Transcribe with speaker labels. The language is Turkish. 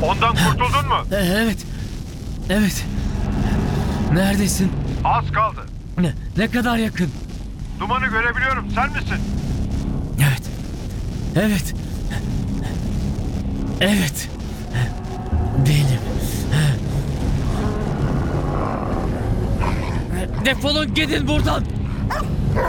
Speaker 1: Ondan kurtuldun mu?
Speaker 2: Evet. Evet. Neredesin?
Speaker 1: Az kaldı.
Speaker 2: Ne kadar yakın?
Speaker 1: Dumanı görebiliyorum. Sen misin?
Speaker 2: Evet. Evet. Evet. Benim. Defolun gidin buradan.